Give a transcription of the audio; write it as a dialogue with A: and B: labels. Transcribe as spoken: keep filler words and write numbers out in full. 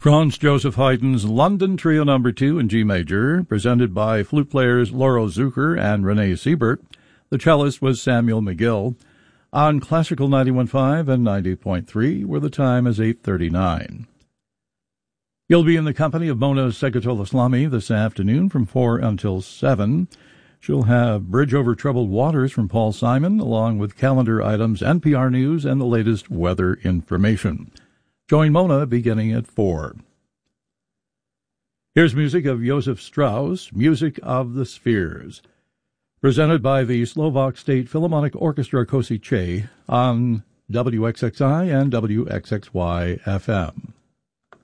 A: Franz Joseph Haydn's London Trio Number two in G Major, presented by flute players Laurel Zucker and Renee Siebert. The cellist was Samuel McGill. On Classical ninety-one point five and ninety point three, where the time is eight thirty-nine. You'll be in the company of Mona Segatola-Slamy this afternoon from four until seven. She'll have Bridge Over Troubled Waters from Paul Simon, along with calendar items, N P R News, and the latest weather information. Join Mona beginning at four. Here's music of Josef Strauss, Music of the Spheres, presented by the Slovak State Philharmonic Orchestra Košice on W X X I and W X X Y F M.